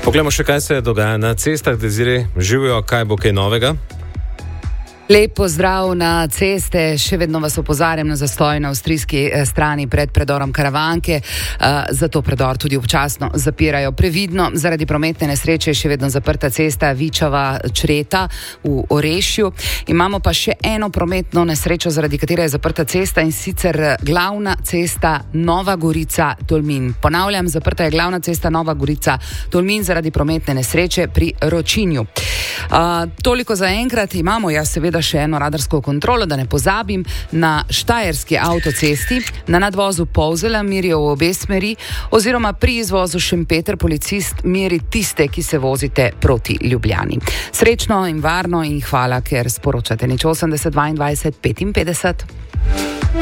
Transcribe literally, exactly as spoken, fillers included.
Poglejmo še, kaj se dogaja na cestah. Dezire, živijo, kaj bo kaj novega? Lep pozdrav na ceste. Še vedno vas opozarjam na zastoj na avstrijski strani pred predorom Karavanke. Zato predor tudi občasno zapirajo. Previdno, zaradi prometne nesreče je še vedno zaprta cesta Vičava-Čreta v Orešju. Imamo pa še eno prometno nesrečo, zaradi katere je zaprta cesta, in sicer glavna cesta Nova Gorica-Tolmin. Ponavljam, zaprta je glavna cesta Nova Gorica-Tolmin zaradi prometne nesreče pri Ročinju. Uh, toliko za enkrat. Imamo jaz seveda še eno radarsko kontrolo, da ne pozabim. Na štajerski avtocesti na nadvozu Polzela merijo v obe smeri, oziroma pri izvozu Šempeter policist meri tiste, ki se vozite proti Ljubljani. Srečno in varno in hvala, ker sporočate. Nič osemdeset dvaindvajset petinpetdeset.